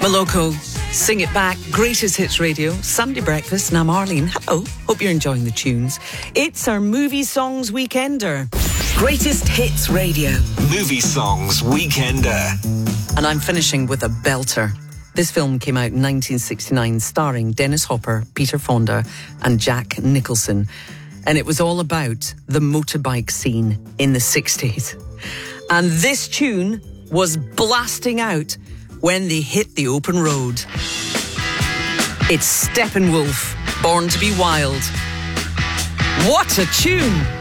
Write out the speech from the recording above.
Moloko, Sing It Back, Greatest Hits Radio, Sunday Breakfast, and I'm Arlene. Hello, hope you're enjoying the tunes. It's our Movie Songs Weekender. Greatest Hits Radio. Movie Songs Weekender. And I'm finishing with a belter. This film came out in 1969, starring Dennis Hopper, Peter Fonda, and Jack Nicholson. And it was all about the motorbike scene in the 60s. And this tune was blasting out when they hit the open road. It's Steppenwolf, Born to be Wild. What a tune!